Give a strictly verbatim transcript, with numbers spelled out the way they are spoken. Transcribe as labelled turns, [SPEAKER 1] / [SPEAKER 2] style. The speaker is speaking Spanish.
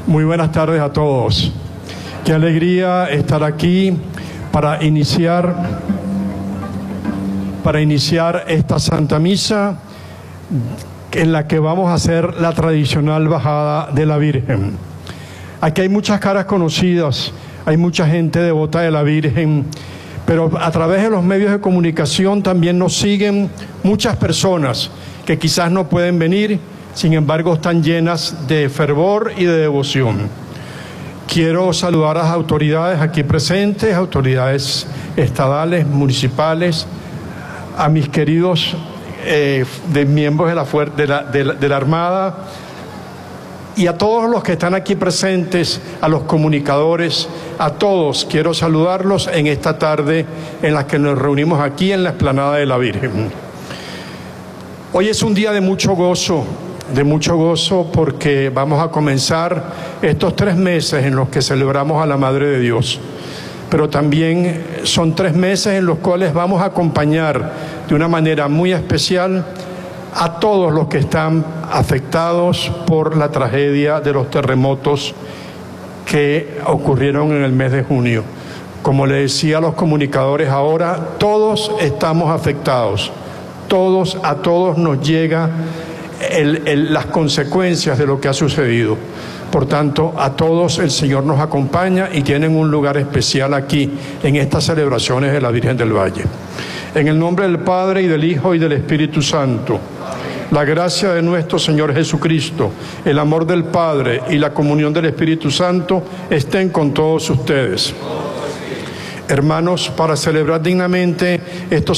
[SPEAKER 1] Muy buenas tardes a todos. Qué alegría estar aquí para iniciar, para iniciar esta Santa Misa en la que vamos a hacer la tradicional bajada de la Virgen. Aquí hay muchas caras conocidas, hay mucha gente devota de la Virgen, pero a través de los medios de comunicación también nos siguen muchas personas que quizás no pueden venir, sin embargo están llenas de fervor y de devoción. Quiero saludar a las autoridades aquí presentes, autoridades estadales, municipales, a mis queridos eh, de miembros de la, de, la, de, la, de la Armada y a todos los que están aquí presentes, a los comunicadores, a todos quiero saludarlos en esta tarde en la que nos reunimos aquí en la explanada de la Virgen. Hoy es un día de mucho gozo, de mucho gozo porque vamos a comenzar estos tres meses en los que celebramos a la Madre de Dios. Pero también son tres meses en los cuales vamos a acompañar de una manera muy especial a todos los que están afectados por la tragedia de los terremotos que ocurrieron en el mes de junio. Como le decía a los comunicadores ahora, todos estamos afectados, todos, a todos nos llega el, el, las consecuencias de lo que ha sucedido. Por tanto, a todos el Señor nos acompaña y tienen un lugar especial aquí, en estas celebraciones de la Virgen del Valle. En el nombre del Padre, y del Hijo, y del Espíritu Santo, la gracia de nuestro Señor Jesucristo, el amor del Padre y la comunión del Espíritu Santo estén con todos ustedes. Hermanos, para celebrar dignamente estos